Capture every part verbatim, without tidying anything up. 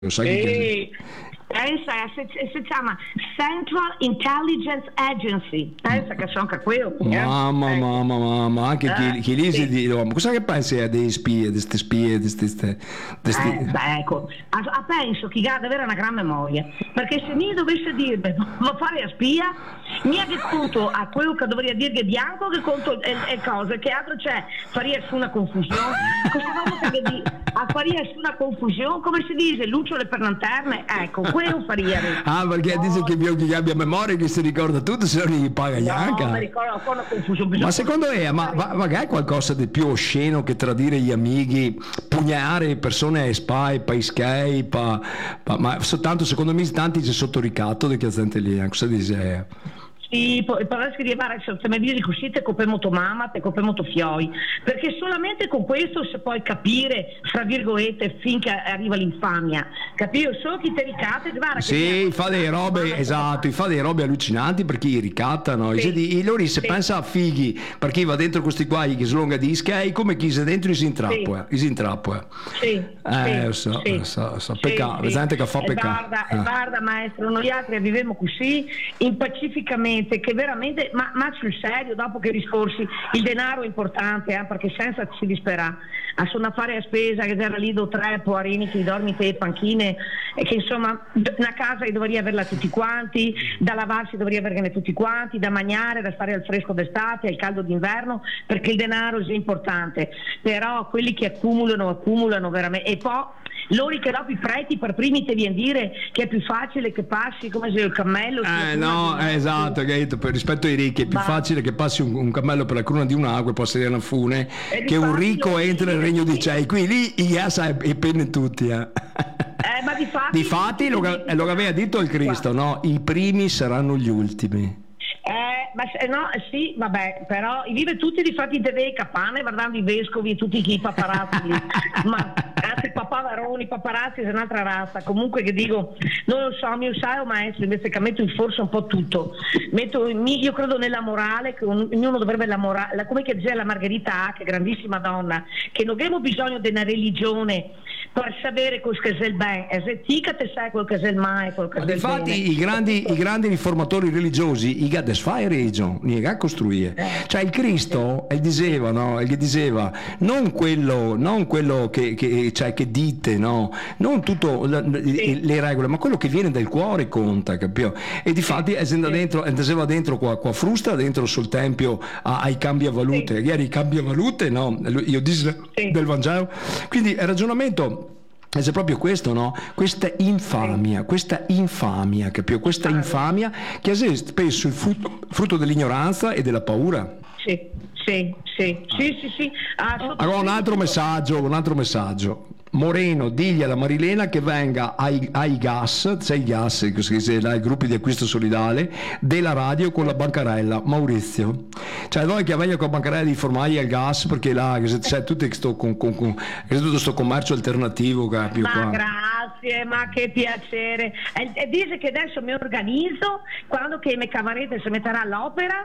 Lo sai che E pensa, si, si chiama Central Intelligence Agency, pensa che sono anche quello. Mamma, eh. mamma, mamma, anche Eh, chi, chi lì sì. si di, ma cosa che pensi a dei spie, di queste spie, di queste, di sti- Eh, beh, ecco, a, a penso che ha ad avere una gran memoria, perché se mi dovesse dire va a fare a spia, mi ha che conto a quello che dovrei dire che bianco, che conto e, e cose, che altro c'è, faria su una confusione, questa volta che di, a faria su una confusione, come si dice, lucciole per lanterne, ecco, quello faria. Ah, perché no, dice che mio chi abbia memoria, che si ricorda tutto, se non gli paga no, neanche. mi ricordo ancora una confusione. Ma secondo te, ma, ma magari qualcosa di più osceno che tradire gli amici, pugnare persone a spy, pa iscai, pa, pa, ma soltanto secondo me tanti c'è sotto ricatto di che gente lì, eh, cosa dice? Sì, poi però si arrivare se mi dici così te coppe molto mamma, te coppe molto fioi, perché solamente con questo si può capire, fra virgolette, finché arriva l'infamia, capire? Solo chi te ricate, guarda Sì, che fa delle robe, esatto, fa delle robe allucinanti perché li ricattano. Sì. E di- e loro se Sì. pensa a fighi, perché va dentro questi guai che slonga di skate, come chi se dentro si intrappola, si intrappola. Sì, Eh, sì, lo so, sì. lo so, lo so. Sì, Peccato, sì. gente che fa E peccato. Guarda, e Eh. guarda maestro, noi altri vivemmo così, impacificamente, che veramente, ma, ma sul serio, dopo che riscorsi, il denaro è importante, eh, perché senza si disperà. A sono a fare a spesa, che era lì do tre, poarini, che dormi te, panchine, e che insomma, una casa dovrei averla tutti quanti, da lavarsi dovrei averne tutti quanti, da mangiare, da stare al fresco d'estate, al caldo d'inverno, perché il denaro è importante. Però quelli che accumulano, accumulano veramente, e poi loro che dopo i preti per primi ti viene a dire che è più facile che passi come se il cammello Eh no, eh, esatto, che hai detto, per rispetto ai ricchi è più Ma- facile che passi un, un cammello per la cruna di un'acqua e possa sedere una fune E che un difatti ricco io- entra nel regno di cieli. Qui lì i gas e i penne tutti, eh. Eh, ma difatti, Difatti lo, che- lo che aveva detto il Cristo, no? I primi saranno gli ultimi. Eh, ma se- no, sì, vabbè, però i vive tutti di fatti te dei capane guardando i vescovi e tutti i paparazzi lì. Ma anzi i papavaroni, i paparazzi è un'altra razza. Comunque che dico, non lo so, mio sai maestro, invece che metto in forza un po' tutto. Metto in- io credo nella morale, che ognuno dovrebbe la morale, come che dice la Margherita Hack, grandissima donna, che non abbiamo bisogno di una religione per sapere quel che è il bene, e se ti che te sai quel che è il male, quel che è Ma il bene. infatti i grandi, i grandi riformatori religiosi, i ga desfai religion, i ga costruire. Cioè il Cristo, e diceva, no? E che diceva, non quello, non quello che, che, cioè, che dite, no? Non tutto le, le regole, ma quello che viene dal cuore conta, capito? E difatti è da dentro, è da dentro qua, qua frusta dentro sul tempio a- ai cambiavalute, Sì. ieri i cambiavalute, no? Io dissi Sì. del Vangelo. Quindi il ragionamento è proprio questo, no? Questa infamia, questa infamia, capito? Questa infamia che è spesso il frutto, frutto dell'ignoranza e della paura. Sì, sì, sì, sì, sì, sì. Ah, sotto- Allora un altro messaggio, un altro messaggio. Moreno, digli alla Marilena che venga ai, ai gas, c'è i gas, così si dice, ai gruppi di acquisto solidale della radio con la bancarella. Maurizio, cioè noi che venga con la bancarella di formaggi al gas, perché là che c'è tutto questo con, con, con, c'è tutto questo commercio alternativo, capito? Ma Qua. grazie, ma che piacere. E, e dice che adesso mi organizzo, quando che me cavarete si metterà all'opera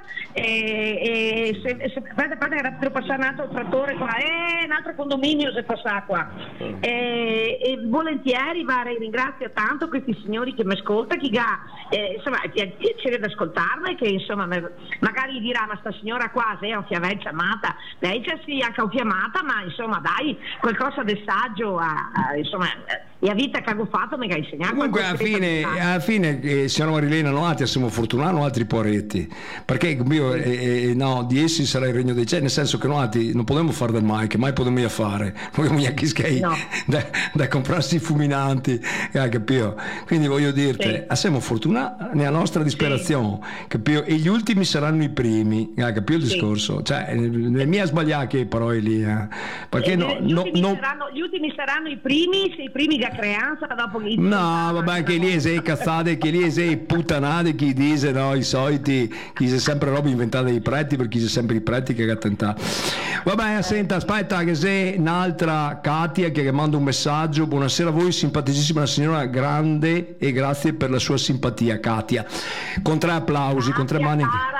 e, e se, se, aspetta, aspetta, che devo passare un altro trattore qua, e un altro condominio se passa qua. E, e volentieri va, ringrazio tanto questi signori che mi ascoltano, chi ha eh, insomma è piacere di ascoltarmi, che insomma me- magari dirà ma sta signora qua se è un fiammetta amata, lei c'è sì anche un fiammata, ma insomma dai qualcosa di saggio a, a, insomma e a vita che ho fatto mi ha insegnato. Comunque alla fine, alla fine eh, signora Marilena, noi altri siamo fortunati, noi altri poretti, perché io, eh, eh, no, di essi sarà il regno dei cieli, nel senso che noi altri non possiamo fare del mai, che mai possiamo fare, non abbiamo neanche schei No. da, da comprarsi i fuminanti, eh, capito? Quindi voglio dirti, Sì. eh, siamo fortunati nella nostra disperazione, capito? E gli ultimi saranno i primi, eh, capito il Sì. discorso? Cioè, le mie sbagliate parole lì, eh, perché Eh, no, gli, no, ultimi no, saranno, gli ultimi saranno i primi, se i primi da creanza dopo che no, vabbè, che lì è sei cazzate, che lì è sei puttanate, chi dice, no, i soliti, chi si è sempre roba inventata dei preti, perché c'è sempre i preti che attentare. Vabbè, senta, aspetta che sei un'altra Katia che manda un messaggio. Buonasera a voi, simpaticissima signora, grande, e grazie per la sua simpatia, Katia. Con tre applausi, con tre mani. Cara,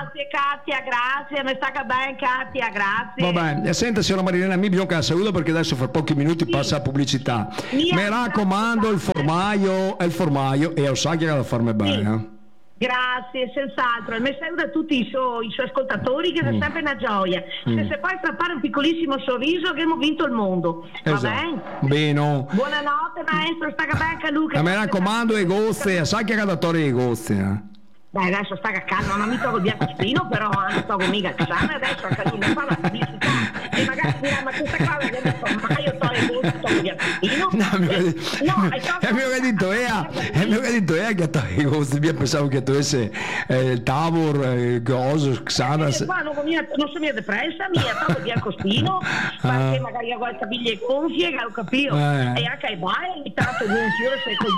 Grazie Katia, grazie, mi sta bene Katia, grazie. Va bene, senta signora Marilena, mi bisogna che la saluto perché adesso fra pochi minuti sì. passa la pubblicità. Mi mi raccomando il formaio, il formaio e lo sa che da farmi bene. Sì. Eh? Grazie, senz'altro. E mi saluta tutti i, suo, i suoi ascoltatori, che è Mm. sempre una gioia. Mm. Se, se puoi strappare un piccolissimo sorriso, che abbiamo vinto il mondo. Va Esatto. bene? Bene. Buonanotte maestro, sta bene Luca. Ma mi raccomando i gozzi, sa che cadatori i gozzi. Eh? Dai, adesso sta calmo, non mi tolgo il biancospino, però non mi tolgo mica il Xana, adesso anche lui mi fa la pubblicità e magari dirà, ma questa cosa che mi fa, ma io tolgo il gusto, tolgo il biancospino. No, mi Eh, no, è il mio gadito, è il mio gadito, è che i gozzi, io pensavo che tu esse il Tabor, il Gozo, Xanas. Eh, qua non, non sono mia depressa, mi ha tolto il biancospino, perché magari ha qualche caviglie gonfie, che ho capito, Eh. e anche ai bai ogni tanto gonfio, se col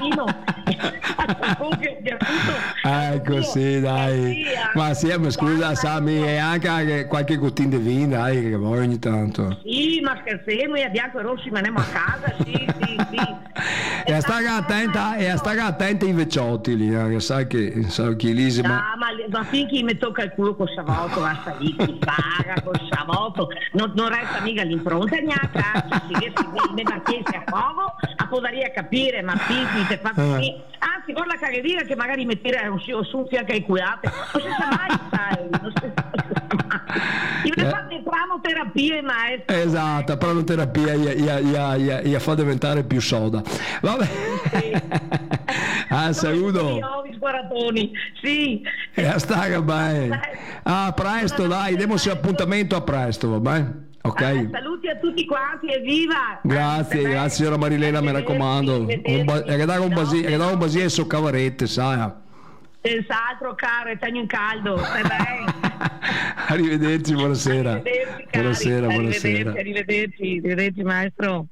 biancospino, gonfio, biancuto. Ecco sì, dai. Ma sì, ma scusa Sami, e anche qualche gottin di vino, dai, che vuoi ogni tanto. Sì, ma scherziamo, e a bianco e rossi andiamo a casa, sì, sì, sì. E a stare attenta, e a stare attenta ai vecchiotti lì, eh, che sai che so chi lì si No, ma... ma, ma finché mi tocca il culo col savotto, basta lì, si paga col savotto, non, non resta mica l'impronta neanche, si che ne marchesi a poco, a podaria capire, ma finché ti fa così. Anzi, guarda che dire che magari mi tira un su un fianco ai cuiate, non si sa mai, sai, non si sa mai. Io ne Eh. faccio pranoterapie, maestro. Esatto, pranoterapia gli fa diventare più soda. Vabbè. Sì. Ah, saluto. Io, sguaratoni, sì. E a stare bene. A presto, dai, diamoci appuntamento a presto, va bene? Ok. Ah, saluti a tutti quanti, evviva! Grazie, Eh, grazie signora Marilena, mi raccomando. Un ba- e che dà un basì, e che dà un basì su cavarette, sai. Senz'altro caro, e tengo in caldo, stai bene? Arrivederci, buonasera. Arrivederci, cari. Buonasera, buonasera. Arrivederci, arrivederci, arrivederci maestro.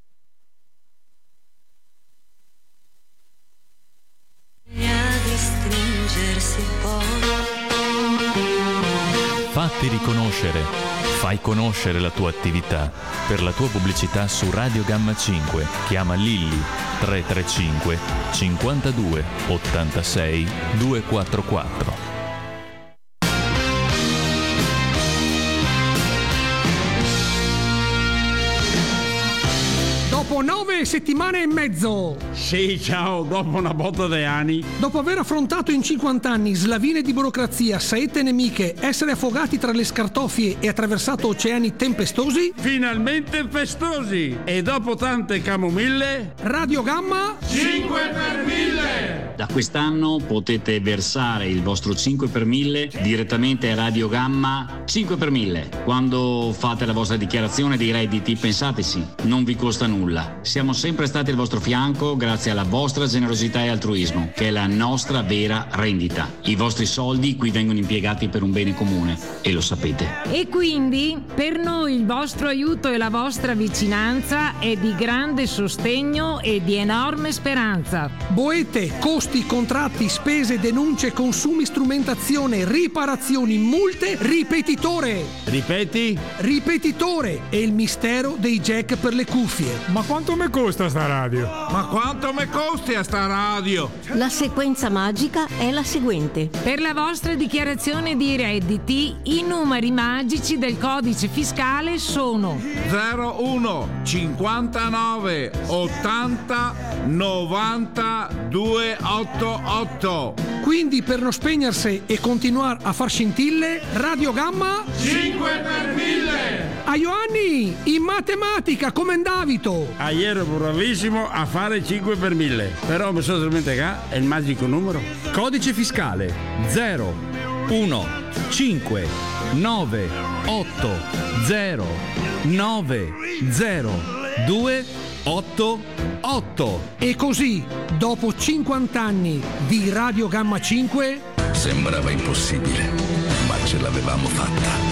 Di stringersi poi. Fatti riconoscere, fai conoscere la tua attività. Per la tua pubblicità su Radio Gamma cinque chiama Lilli tre tre cinque cinquantadue ottantasei duecentoquarantaquattro. Dopo nove settimane e mezzo, Sì, ciao, dopo una botta di anni. dopo aver affrontato in cinquanta anni slavine di burocrazia, saette nemiche, essere affogati tra le scartoffie e attraversato oceani tempestosi, Finalmente festosi! E dopo tante camomille... Radio Gamma cinque per mille! Da quest'anno potete versare il vostro cinque per mille direttamente a Radio Gamma cinque per mille. Quando fate la vostra dichiarazione dei redditi, pensateci, non vi costa nulla. Siamo sempre stati al vostro fianco grazie alla vostra generosità e altruismo, che è la nostra vera rendita. I vostri soldi qui vengono impiegati per un bene comune e lo sapete. E quindi per noi il vostro aiuto e la vostra vicinanza è di grande sostegno e di enorme speranza. Boete, costi, contratti, spese, denunce, consumi, strumentazione, riparazioni, multe, ripetitore. Ripeti? Ripetitore è il mistero dei jack per le cuffie. Ma quanto mi costa sta radio? Ma quanto mi costi a sta radio? La sequenza magica è la seguente. Per la vostra dichiarazione di redditi, i numeri magici del codice fiscale sono zero uno cinquantanove ottanta novanta duecentottantotto. Quindi per non spegnersi e continuare a far scintille, Radio Gamma cinque per mille! a Ioanni in matematica come Davito. Ah, ero bravissimo a fare cinque per mille, però mi sono dimenticato, è il magico numero. Codice fiscale zero uno cinque nove otto zero nove zero due otto otto. E così, dopo cinquanta anni di Radio Gamma cinque, Sembrava impossibile, ma ce l'avevamo fatta.